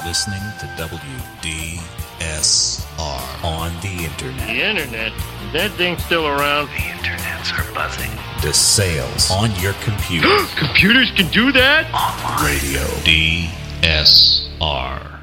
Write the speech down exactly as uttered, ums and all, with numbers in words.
listening to W D S R on the internet. The internet? Is that thing still around? The internets are buzzing. The sales on your computer. Computers can do that? Online. Radio D S R.